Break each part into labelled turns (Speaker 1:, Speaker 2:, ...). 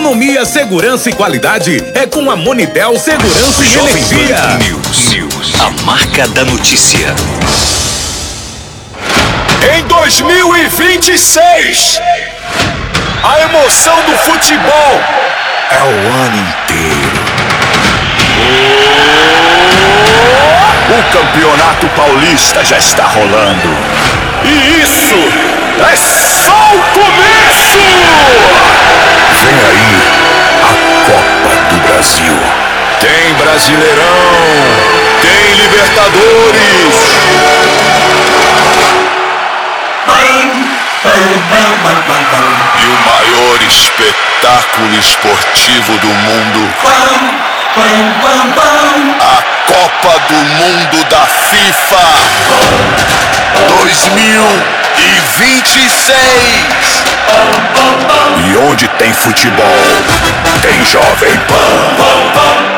Speaker 1: Economia, segurança e qualidade é com a Monitel Segurança e Energia.
Speaker 2: News, a marca da notícia.
Speaker 3: Em 2026, a emoção do futebol é o ano inteiro. O Campeonato Paulista já está rolando. E isso é só o começo! Vem aí a Copa do Brasil. Tem Brasileirão, tem Libertadores. E o maior espetáculo esportivo do mundo, a Copa do Mundo da FIFA 2026. E onde tem futebol, tem Jovem Pan.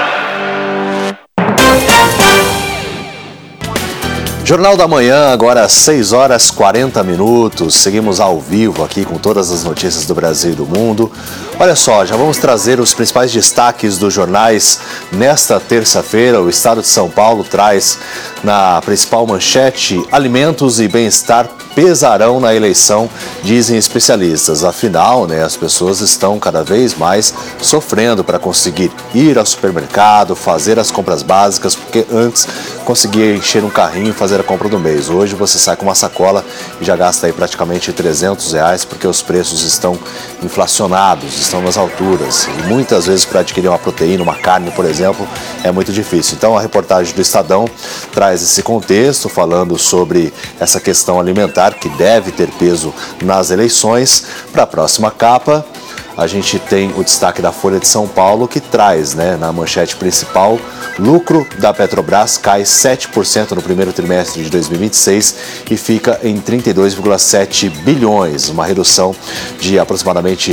Speaker 4: Jornal da Manhã, agora às 6h40. Seguimos ao vivo aqui com todas as notícias do Brasil e do mundo. Olha só, já vamos trazer os principais destaques dos jornais nesta terça-feira. O Estado de São Paulo traz na principal manchete: alimentos e bem-estar pesarão na eleição, dizem especialistas. Afinal, as pessoas estão cada vez mais sofrendo para conseguir ir ao supermercado, fazer as compras básicas, porque antes conseguia encher um carrinho e fazer a compra do mês. Hoje você sai com uma sacola e já gasta aí praticamente R$300, porque os preços estão inflacionados, estão nas alturas. E muitas vezes para adquirir uma proteína, uma carne, por exemplo, é muito difícil. Então a reportagem do Estadão traz esse contexto, falando sobre essa questão alimentar que deve ter peso nas eleições. Para a próxima capa, a gente tem o destaque da Folha de São Paulo, que traz, na manchete principal: lucro da Petrobras cai 7% no primeiro trimestre de 2026 e fica em 32,7 bilhões, uma redução de aproximadamente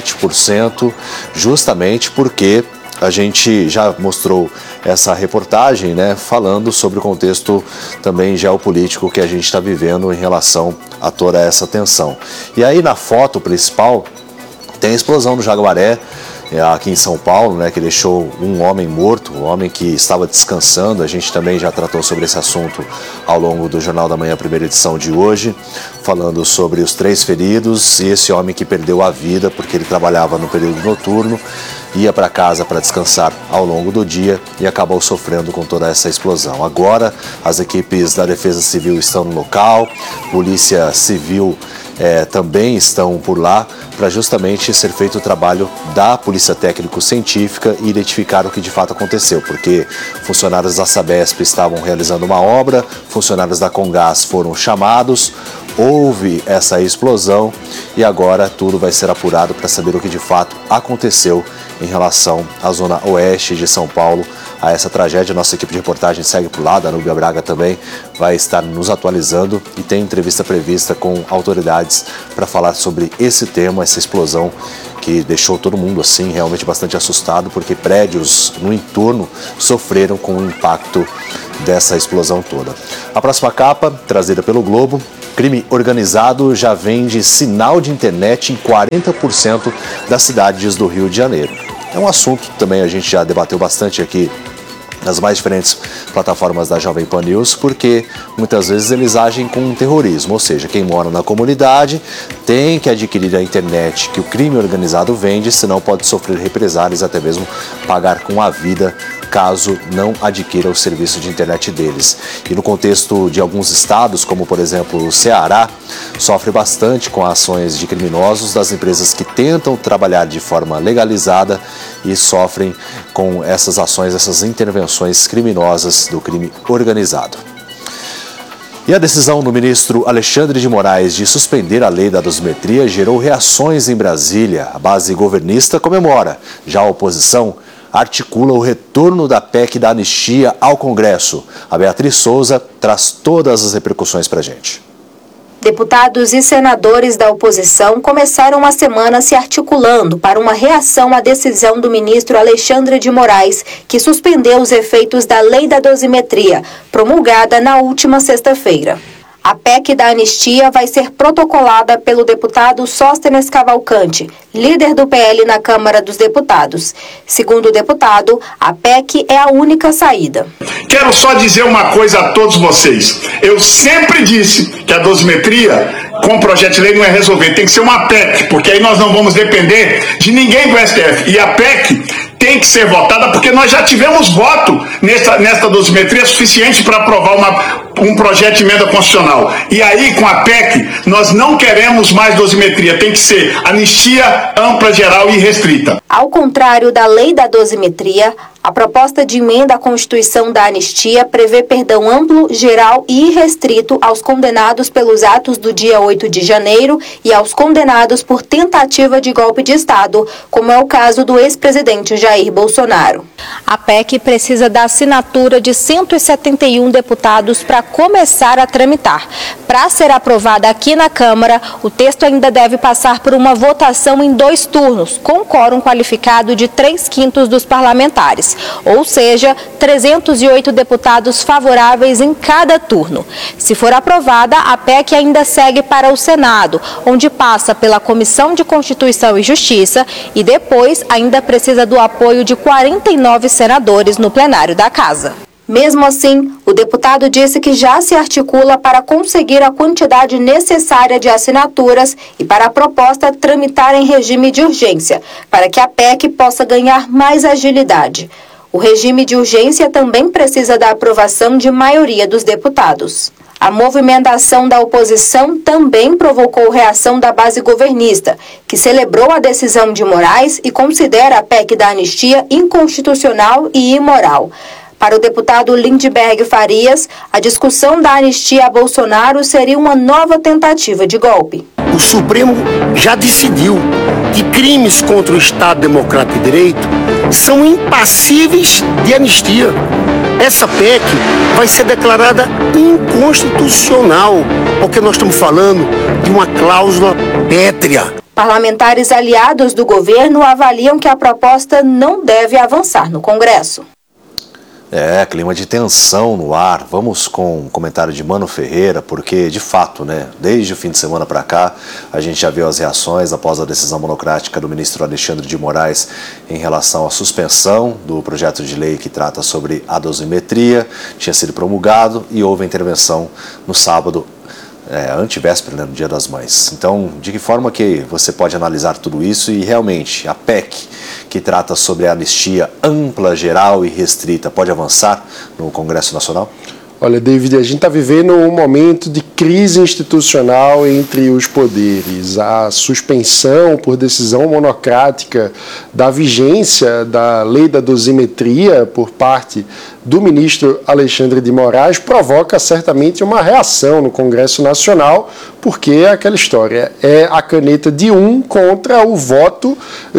Speaker 4: 7%, justamente porque a gente já mostrou essa reportagem, falando sobre o contexto também geopolítico que a gente está vivendo em relação a toda essa tensão. E aí na foto principal tem a explosão do Jaguaré, aqui em São Paulo, que deixou um homem morto, um homem que estava descansando. A gente também já tratou sobre esse assunto ao longo do Jornal da Manhã, primeira edição de hoje, falando sobre os 3 feridos e esse homem que perdeu a vida porque ele trabalhava no período noturno, ia para casa para descansar ao longo do dia e acabou sofrendo com toda essa explosão. Agora, as equipes da Defesa Civil estão no local, Polícia Civil também estão por lá, para justamente ser feito o trabalho da Polícia Técnico-Científica e identificar o que de fato aconteceu, porque funcionários da Sabesp estavam realizando uma obra, funcionários da Comgás foram chamados, houve essa explosão e agora tudo vai ser apurado para saber o que de fato aconteceu em relação à zona oeste de São Paulo, a essa tragédia. Nossa equipe de reportagem segue por lá, a Danúbia Braga também vai estar nos atualizando e tem entrevista prevista com autoridades para falar sobre esse tema, essa explosão que deixou todo mundo assim realmente bastante assustado, porque prédios no entorno sofreram com o impacto dessa explosão toda. A próxima capa, trazida pelo Globo: crime organizado já vende sinal de internet em 40% das cidades do Rio de Janeiro. É um assunto também a gente já debateu bastante aqui nas mais diferentes plataformas da Jovem Pan News, porque muitas vezes eles agem com terrorismo, ou seja, quem mora na comunidade tem que adquirir a internet que o crime organizado vende, senão pode sofrer represálias, até mesmo pagar com a vida caso não adquira o serviço de internet deles. E no contexto de alguns estados, como por exemplo o Ceará, sofre bastante com ações de criminosos das empresas que tentam trabalhar de forma legalizada e sofrem com essas ações, essas intervenções criminosas do crime organizado. E a decisão do ministro Alexandre de Moraes de suspender a lei da dosimetria gerou reações em Brasília. A base governista comemora, já a oposição articula o retorno da PEC da anistia ao Congresso. A Beatriz Souza traz todas as repercussões para a gente.
Speaker 5: Deputados e senadores da oposição começaram a semana se articulando para uma reação à decisão do ministro Alexandre de Moraes, que suspendeu os efeitos da lei da dosimetria, promulgada na última sexta-feira. A PEC da anistia vai ser protocolada pelo deputado Sóstenes Cavalcante, líder do PL na Câmara dos Deputados. Segundo o deputado, a PEC é a única saída.
Speaker 6: Quero só dizer uma coisa a todos vocês. Eu sempre disse que a dosimetria com o projeto de lei não é resolver, tem que ser uma PEC, porque aí nós não vamos depender de ninguém do STF. E a PEC tem que ser votada porque nós já tivemos voto nesta dosimetria suficiente para aprovar um projeto de emenda constitucional. E aí, com a PEC, nós não queremos mais dosimetria, tem que ser anistia ampla, geral e restrita.
Speaker 5: Ao contrário da lei da dosimetria, a proposta de emenda à Constituição da anistia prevê perdão amplo, geral e irrestrito aos condenados pelos atos do dia 8 de janeiro e aos condenados por tentativa de golpe de Estado, como é o caso do ex-presidente Jair Bolsonaro. A PEC precisa da assinatura de 171 deputados para começar a tramitar. Para ser aprovada aqui na Câmara, o texto ainda deve passar por uma votação em 2 turnos, com quórum qualificado de 3/5 dos parlamentares. Ou seja, 308 deputados favoráveis em cada turno. Se for aprovada, a PEC ainda segue para o Senado, onde passa pela Comissão de Constituição e Justiça e depois ainda precisa do apoio de 49 senadores no plenário da Casa. Mesmo assim, o deputado disse que já se articula para conseguir a quantidade necessária de assinaturas e para a proposta tramitar em regime de urgência, para que a PEC possa ganhar mais agilidade. O regime de urgência também precisa da aprovação de maioria dos deputados. A movimentação da oposição também provocou reação da base governista, que celebrou a decisão de Moraes e considera a PEC da anistia inconstitucional e imoral. Para o deputado Lindbergh Farias, a discussão da anistia a Bolsonaro seria uma nova tentativa de golpe.
Speaker 7: O Supremo já decidiu que crimes contra o Estado Democrático de Direito são impassíveis de anistia. Essa PEC vai ser declarada inconstitucional, porque nós estamos falando de uma cláusula pétrea.
Speaker 5: Parlamentares aliados do governo avaliam que a proposta não deve avançar no Congresso.
Speaker 4: Clima de tensão no ar. Vamos com um comentário de Mano Ferreira, porque, de fato, desde o fim de semana para cá, a gente já viu as reações após a decisão monocrática do ministro Alexandre de Moraes em relação à suspensão do projeto de lei que trata sobre a dosimetria. Tinha sido promulgado e houve a intervenção no sábado, antivéspera, no Dia das Mães. Então, de que forma que você pode analisar tudo isso e realmente a PEC, que trata sobre a anistia ampla, geral e restrita, pode avançar no Congresso Nacional?
Speaker 8: Olha, David, a gente está vivendo um momento de crise institucional entre os poderes. A suspensão por decisão monocrática da vigência da lei da dosimetria por parte do ministro Alexandre de Moraes provoca certamente uma reação no Congresso Nacional, porque é aquela história, é a caneta de um contra o voto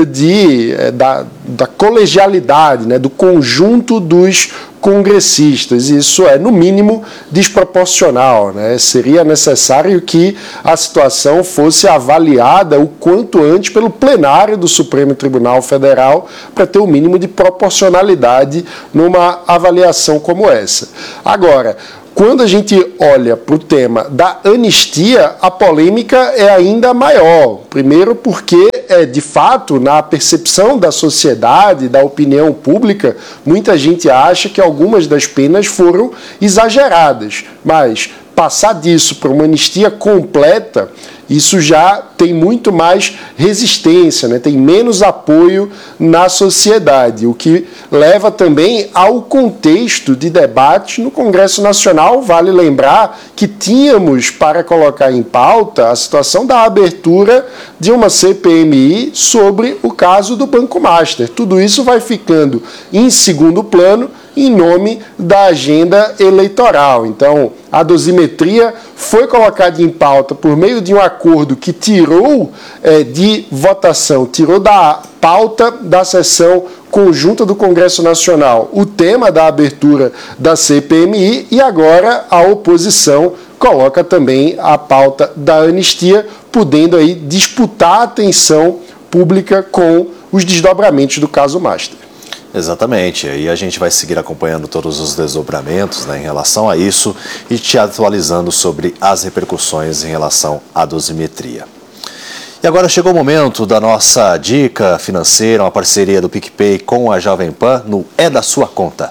Speaker 8: da colegialidade, do conjunto dos congressistas. Isso é, no mínimo, desproporcional. Seria necessário que a situação fosse avaliada o quanto antes pelo plenário do Supremo Tribunal Federal para ter o mínimo de proporcionalidade numa avaliação como essa. Agora, quando a gente olha para o tema da anistia, a polêmica é ainda maior. Primeiro porque, de fato, na percepção da sociedade, da opinião pública, muita gente acha que algumas das penas foram exageradas. Mas passar disso para uma anistia completa, isso já tem muito mais resistência, tem menos apoio na sociedade, o que leva também ao contexto de debate no Congresso Nacional. Vale lembrar que tínhamos para colocar em pauta a situação da abertura de uma CPMI sobre o caso do Banco Master. Tudo isso vai ficando em segundo plano em nome da agenda eleitoral. Então, a dosimetria foi colocada em pauta por meio de um acordo que tirou de votação, tirou da pauta da sessão conjunta do Congresso Nacional o tema da abertura da CPMI e agora a oposição coloca também a pauta da anistia, podendo aí disputar a atenção pública com os desdobramentos do caso Master.
Speaker 4: Exatamente, e a gente vai seguir acompanhando todos os desdobramentos, né, em relação a isso e te atualizando sobre as repercussões em relação à dosimetria. E agora chegou o momento da nossa dica financeira, uma parceria do PicPay com a Jovem Pan no É da Sua Conta.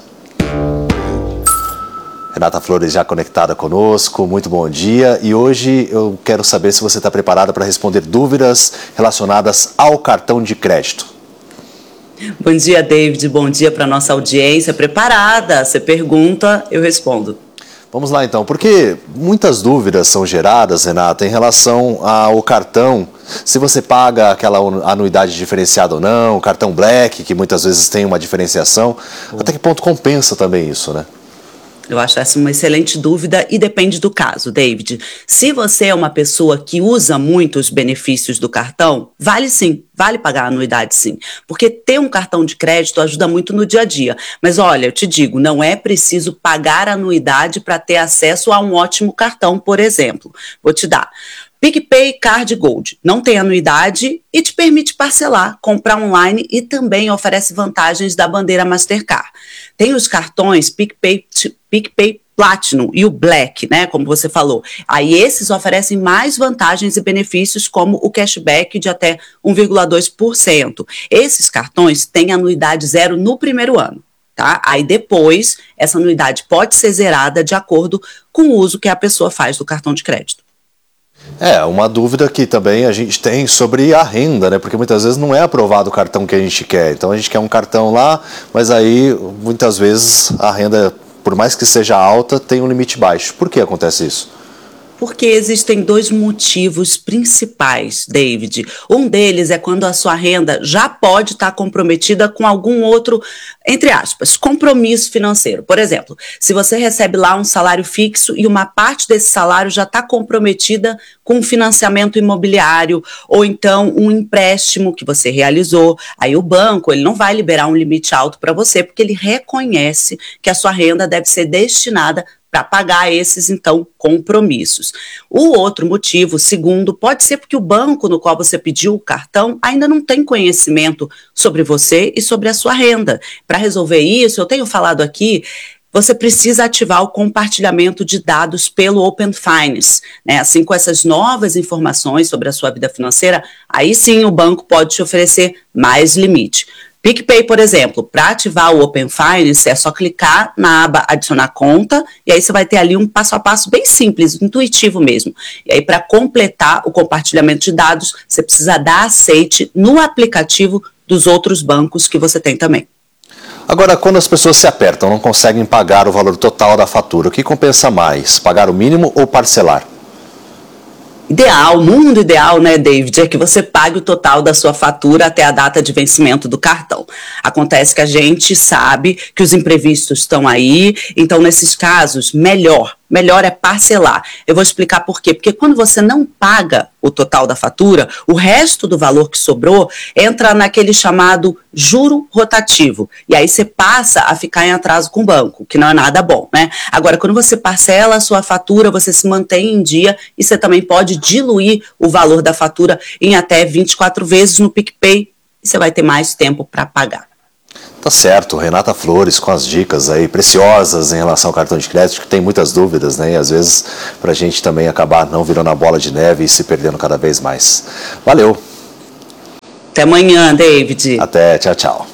Speaker 4: Renata Flores já conectada conosco, muito bom dia. E hoje eu quero saber se você está preparada para responder dúvidas relacionadas ao cartão de crédito.
Speaker 9: Bom dia, David. Bom dia para a nossa audiência. Preparada? Você pergunta, eu respondo.
Speaker 4: Vamos lá então, porque muitas dúvidas são geradas, Renata, em relação ao cartão, se você paga aquela anuidade diferenciada ou não, o cartão Black, que muitas vezes tem uma diferenciação, até que ponto compensa também isso, né?
Speaker 9: Eu acho essa uma excelente dúvida e depende do caso, David. Se você é uma pessoa que usa muito os benefícios do cartão, vale sim, vale pagar a anuidade sim. Porque ter um cartão de crédito ajuda muito no dia a dia. Mas olha, eu te digo, não é preciso pagar a anuidade para ter acesso a um ótimo cartão, por exemplo. Vou te dar. PicPay Card Gold não tem anuidade e te permite parcelar, comprar online e também oferece vantagens da bandeira Mastercard. Tem os cartões PicPay Platinum e o Black, né, como você falou. Aí esses oferecem mais vantagens e benefícios, como o cashback de até 1,2%. Esses cartões têm anuidade zero no primeiro ano. Tá? Aí depois, essa anuidade pode ser zerada de acordo com o uso que a pessoa faz do cartão de crédito.
Speaker 4: Uma dúvida que também a gente tem sobre a renda, né? Porque muitas vezes não é aprovado o cartão que a gente quer. Então a gente quer um cartão lá, mas aí muitas vezes a renda, por mais que seja alta, tem um limite baixo. Por que acontece isso?
Speaker 9: Porque existem dois motivos principais, David. Um deles é quando a sua renda já pode estar comprometida com algum outro, entre aspas, compromisso financeiro. Por exemplo, se você recebe lá um salário fixo e uma parte desse salário já está comprometida com um financiamento imobiliário ou então um empréstimo que você realizou, aí o banco ele não vai liberar um limite alto para você porque ele reconhece que a sua renda deve ser destinada para pagar esses, então, compromissos. O outro motivo, segundo, pode ser porque o banco no qual você pediu o cartão ainda não tem conhecimento sobre você e sobre a sua renda. Para resolver isso, eu tenho falado aqui, você precisa ativar o compartilhamento de dados pelo Open Finance, né? Assim, com essas novas informações sobre a sua vida financeira, aí sim o banco pode te oferecer mais limite. PicPay, por exemplo, para ativar o Open Finance é só clicar na aba adicionar conta e aí você vai ter ali um passo a passo bem simples, intuitivo mesmo. E aí para completar o compartilhamento de dados, você precisa dar aceite no aplicativo dos outros bancos que você tem também.
Speaker 4: Agora, quando as pessoas se apertam, não conseguem pagar o valor total da fatura, o que compensa mais, pagar o mínimo ou parcelar?
Speaker 9: Ideal, mundo ideal, né, David, é que você pague o total da sua fatura até a data de vencimento do cartão. Acontece que a gente sabe que os imprevistos estão aí, então nesses casos, melhor é parcelar. Eu vou explicar por quê. Porque quando você não paga o total da fatura, o resto do valor que sobrou entra naquele chamado juro rotativo. E aí você passa a ficar em atraso com o banco, que não é nada bom, né? Agora, quando você parcela a sua fatura, você se mantém em dia e você também pode diluir o valor da fatura em até 24 vezes no PicPay e você vai ter mais tempo para pagar.
Speaker 4: Tá certo, Renata Flores com as dicas aí preciosas em relação ao cartão de crédito, que tem muitas dúvidas, né? E às vezes pra gente também acabar não virando a bola de neve e se perdendo cada vez mais. Valeu!
Speaker 9: Até amanhã, David.
Speaker 4: Até, tchau, tchau.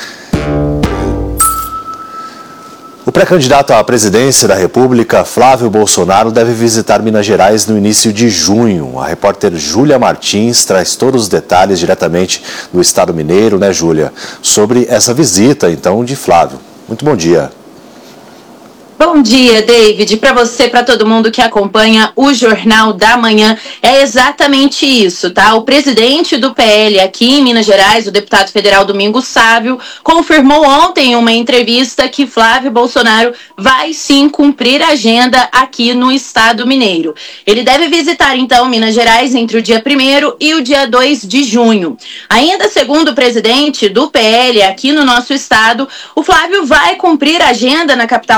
Speaker 4: O pré-candidato à presidência da República, Flávio Bolsonaro, deve visitar Minas Gerais no início de junho. A repórter Júlia Martins traz todos os detalhes diretamente do estado mineiro, né, Júlia? Sobre essa visita, então, de Flávio. Muito bom dia.
Speaker 10: Bom dia, David. Para você, para todo mundo que acompanha o Jornal da Manhã, é exatamente isso, tá? O presidente do PL aqui em Minas Gerais, o deputado federal Domingos Sávio, confirmou ontem em uma entrevista que Flávio Bolsonaro vai sim cumprir a agenda aqui no estado mineiro. Ele deve visitar, então, Minas Gerais entre o dia 1º e o dia 2 de junho. Ainda segundo o presidente do PL aqui no nosso estado, o Flávio vai cumprir a agenda na capital mineira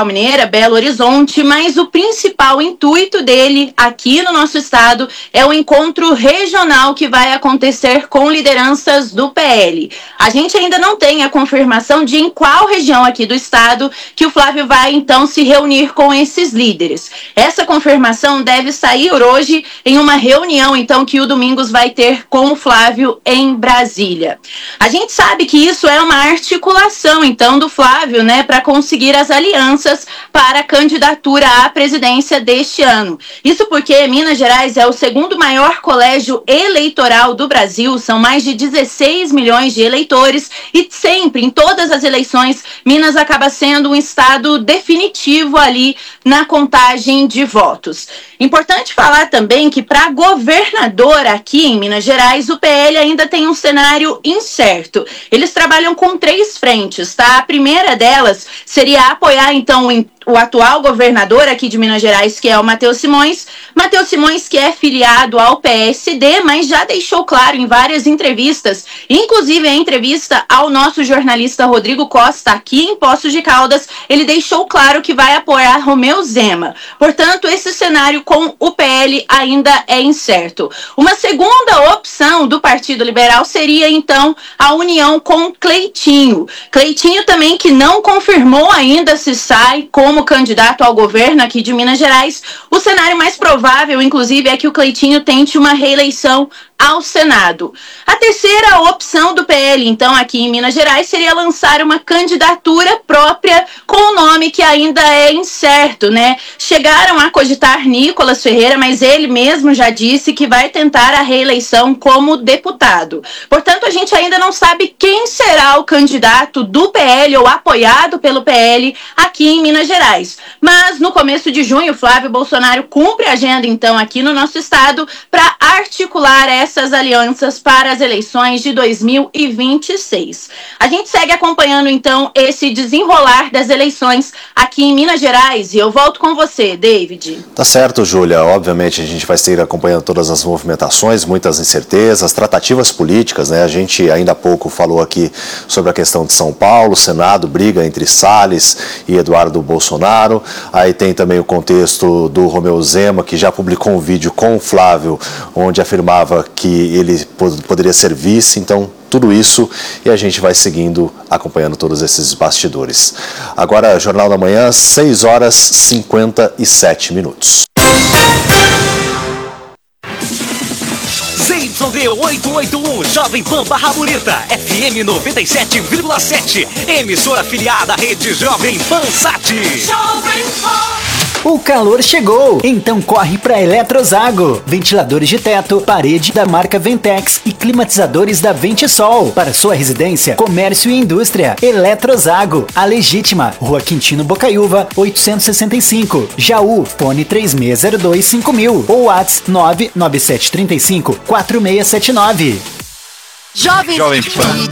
Speaker 10: Belo Horizonte, mas o principal intuito dele aqui no nosso estado é o encontro regional que vai acontecer com lideranças do PL. A gente ainda não tem a confirmação de em qual região aqui do estado que o Flávio vai então se reunir com esses líderes. Essa confirmação deve sair hoje em uma reunião então que o Domingos vai ter com o Flávio em Brasília. A gente sabe que isso é uma articulação então do Flávio, né, para conseguir as alianças para a candidatura à presidência deste ano. Isso porque Minas Gerais é o segundo maior colégio eleitoral do Brasil, são mais de 16 milhões de eleitores e sempre, em todas as eleições, Minas acaba sendo um estado definitivo ali na contagem de votos. Importante falar também que para governador aqui em Minas Gerais, o PL ainda tem um cenário incerto. Eles trabalham com 3 frentes, tá? A primeira delas seria apoiar então o atual governador aqui de Minas Gerais, que é o Matheus Simões. Matheus Simões, que é filiado ao PSD, mas já deixou claro em várias entrevistas, inclusive a entrevista ao nosso jornalista Rodrigo Costa aqui em Poços de Caldas, ele deixou claro que vai apoiar Romeu Zema. Portanto, esse cenário com o PL ainda é incerto. Uma segunda opção do Partido Liberal seria, então, a união com Cleitinho. Cleitinho também que não confirmou ainda se sai como candidato ao governo aqui de Minas Gerais. O cenário mais provável, inclusive, é que o Cleitinho tente uma reeleição ao Senado. A terceira opção do PL, então, aqui em Minas Gerais, seria lançar uma candidatura própria com um nome que ainda é incerto, né? Chegaram a cogitar Nicolas Ferreira, mas ele mesmo já disse que vai tentar a reeleição como deputado. Portanto, a gente ainda não sabe quem será o candidato do PL ou apoiado pelo PL aqui em Minas Gerais. Mas, no começo de junho, Flávio Bolsonaro cumpre a agenda, então, aqui no nosso estado para articular essas alianças para as eleições de 2026. A gente segue acompanhando, então, esse desenrolar das eleições aqui em Minas Gerais e eu volto com você, David.
Speaker 4: Tá certo, Júlia. Obviamente, a gente vai seguir acompanhando todas as movimentações, muitas incertezas, tratativas políticas, né? A gente ainda há pouco falou aqui sobre a questão de São Paulo, Senado, briga entre Salles e Eduardo Bolsonaro. Aí tem também o contexto do Romeu Zema, que já publicou um vídeo com o Flávio, onde afirmava que ele poderia ser vice, então tudo isso e a gente vai seguindo, acompanhando todos esses bastidores. Agora, Jornal da Manhã, 6h57.
Speaker 2: ZYD 881, Jovem Pan Barra Bonita, FM 97,7, emissora afiliada à rede Jovem Pan Sat. Jovem Pan.
Speaker 11: O calor chegou, então corre para Eletrozago. Ventiladores de teto, parede da marca Ventex e climatizadores da Ventisol. Para sua residência, comércio e indústria. Eletrozago, a legítima. Rua Quintino Bocaiúva, 865. Jaú, fone 36025000 ou WhatsApp 997354679.
Speaker 2: Jovem Pan.